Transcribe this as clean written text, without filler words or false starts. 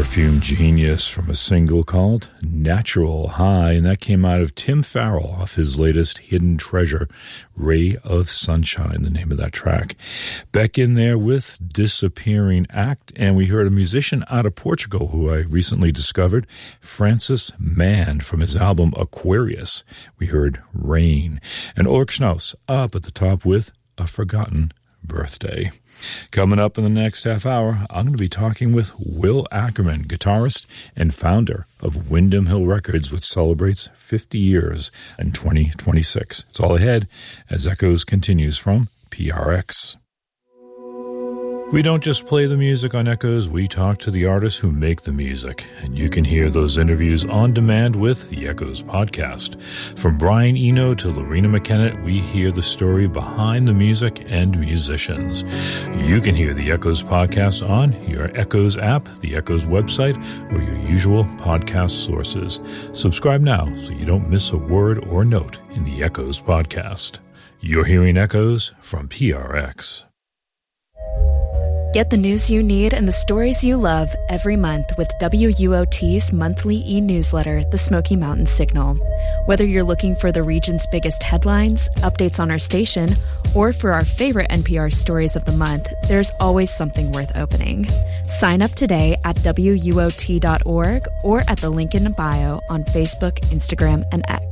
Perfume Genius from a single called Natural High, and that came out of Tim Farrell off his latest Hidden Treasure, Ray of Sunshine, the name of that track. Beck in there with Disappearing Act, and we heard a musician out of Portugal who I recently discovered, Francis Mann, from his album Aquarius. We heard Rain, and Ulrich Schnauss up at the top with A Forgotten Birthday. Coming up in the next half hour, I'm going to be talking with Will Ackerman, guitarist and founder of Windham Hill Records, which celebrates 50 years in 2026. It's all ahead as Echoes continues from PRX. We don't just play the music on Echoes, we talk to the artists who make the music, and you can hear those interviews on demand with the Echoes podcast. From Brian Eno to Lorena McKenna, we hear the story behind the music and musicians. You can hear the Echoes podcast on your Echoes app, the Echoes website, or your usual podcast sources. Subscribe now so you don't miss a word or note in the Echoes podcast. You're hearing Echoes from PRX. Get the news you need and the stories you love every month with WUOT's monthly e-newsletter, The Smoky Mountain Signal. Whether you're looking for the region's biggest headlines, updates on our station, or for our favorite NPR stories of the month, there's always something worth opening. Sign up today at WUOT.org or at the link in bio on Facebook, Instagram, and X.